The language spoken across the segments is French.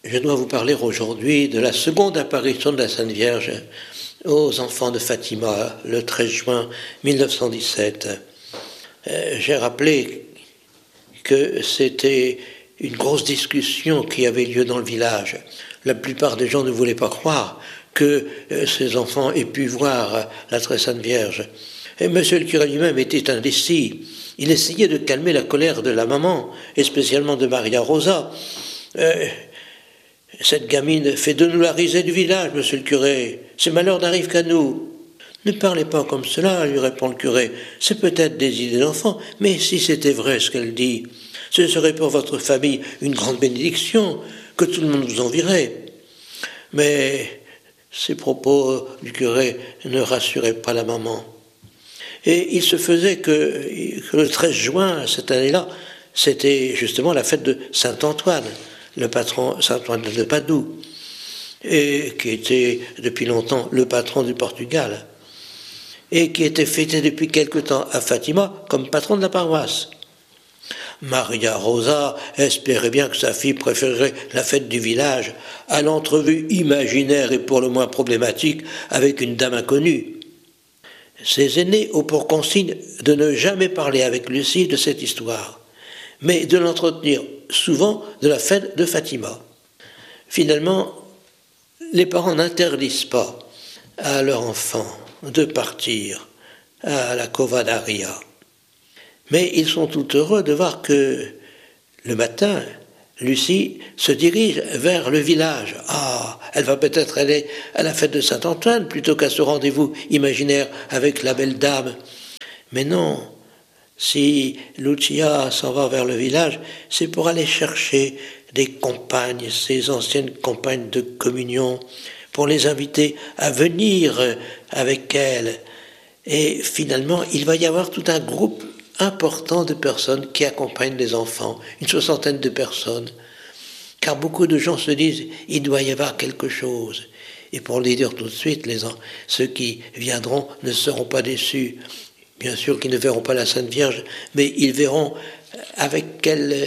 Je dois vous parler aujourd'hui de la seconde apparition de la Sainte Vierge aux enfants de Fatima, le 13 juin 1917. J'ai rappelé que c'était une grosse discussion qui avait lieu dans le village. La plupart des gens ne voulaient pas croire que ces enfants aient pu voir la très Sainte Vierge. Et monsieur le curé lui-même était indécis. Il essayait de calmer la colère de la maman, et spécialement de Maria Rosa. Cette gamine fait de nous la risée du village, monsieur le curé. Ces malheurs n'arrivent qu'à nous. Ne parlez pas comme cela, lui répond le curé. C'est peut-être des idées d'enfant, mais si c'était vrai ce qu'elle dit, ce serait pour votre famille une grande bénédiction, que tout le monde vous envierait. Mais ces propos du curé ne rassuraient pas la maman. Et il se faisait que le 13 juin, cette année-là, c'était justement la fête de Saint-Antoine, le patron Saint-Antoine de Padoue, et qui était depuis longtemps le patron du Portugal, et qui était fêté depuis quelque temps à Fatima comme patron de la paroisse. Maria Rosa espérait bien que sa fille préférerait la fête du village à l'entrevue imaginaire et pour le moins problématique avec une dame inconnue. Ses aînés ont pour consigne de ne jamais parler avec Lucie de cette histoire, mais de l'entretenir souvent de la fête de Fatima. Finalement, les parents n'interdisent pas à leur enfant de partir à la Covadaria. Mais ils sont tout heureux de voir que le matin, Lucie se dirige vers le village. Ah, elle va peut-être aller à la fête de Saint-Antoine plutôt qu'à ce rendez-vous imaginaire avec la belle dame. Mais non, si Lucia s'en va vers le village, c'est pour aller chercher des compagnes, ses anciennes compagnes de communion, pour les inviter à venir avec elle. Et finalement, il va y avoir tout un groupe important de personnes qui accompagnent les enfants, une 60aine de personnes. Car beaucoup de gens se disent, il doit y avoir quelque chose. Et pour les dire tout de suite, ceux qui viendront ne seront pas déçus. Bien sûr qu'ils ne verront pas la Sainte Vierge, mais ils verront avec quelle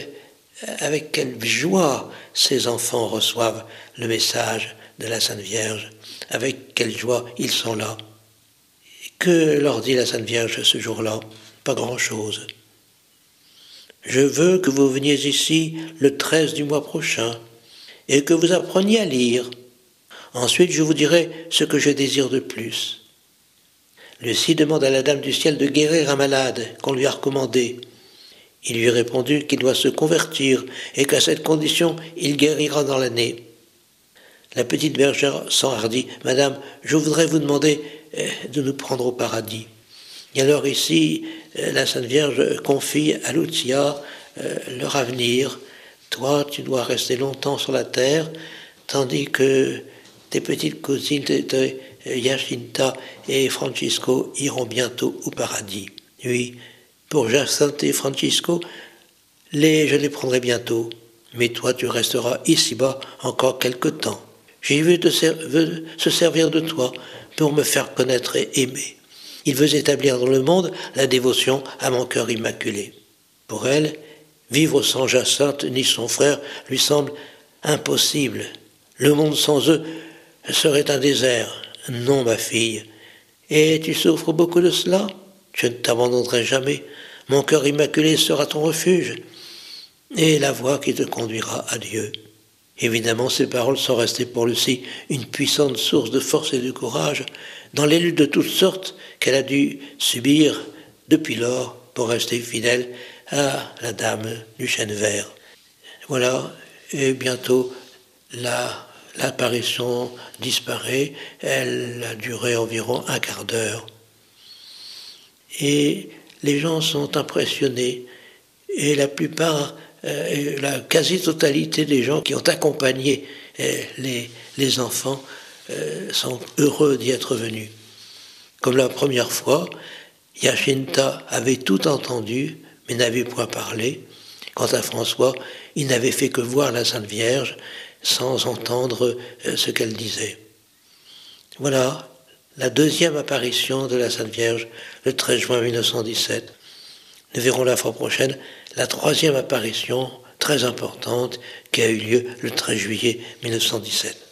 joie ces enfants reçoivent le message de la Sainte Vierge, avec quelle joie ils sont là. Que leur dit la Sainte Vierge ce jour-là? Pas grand-chose. Je veux que vous veniez ici le 13 du mois prochain et que vous appreniez à lire. Ensuite, je vous dirai ce que je désire de plus. Lucie demande à la Dame du Ciel de guérir un malade qu'on lui a recommandé. Il lui est répondu qu'il doit se convertir et qu'à cette condition, il guérira dans l'année. La petite bergère s'enhardit. « Madame, je voudrais vous demander de nous prendre au paradis. » Et alors ici, la Sainte Vierge confie à Lucia leur avenir. Toi, tu dois rester longtemps sur la terre, tandis que tes petites cousines, Jacinta et Francisco, iront bientôt au paradis. Oui, pour Jacinthe et Francisco, je les prendrai bientôt. Mais toi, tu resteras ici-bas encore quelque temps. J'ai vu se servir de toi pour me faire connaître et aimer. Il veut établir dans le monde la dévotion à mon cœur immaculé. Pour elle, vivre sans Jacinthe ni son frère lui semble impossible. Le monde sans eux serait un désert. Non, ma fille. Et tu souffres beaucoup de cela? Je ne t'abandonnerai jamais. Mon cœur immaculé sera ton refuge et la voie qui te conduira à Dieu. Évidemment, ces paroles sont restées pour Lucie une puissante source de force et de courage dans les luttes de toutes sortes qu'elle a dû subir depuis lors pour rester fidèle à la Dame du Chêne Vert. Voilà, et bientôt l'apparition disparaît. Elle a duré environ un quart d'heure. Et les gens sont impressionnés. Et la plupart, la quasi-totalité des gens qui ont accompagné les enfants sont heureux d'y être venus. Comme la première fois, Jacinta avait tout entendu, mais n'avait point parlé. Quant à François, il n'avait fait que voir la Sainte Vierge sans entendre ce qu'elle disait. Voilà la deuxième apparition de la Sainte Vierge, le 13 juin 1917. Nous verrons la fois prochaine la troisième apparition très importante qui a eu lieu le 13 juillet 1917.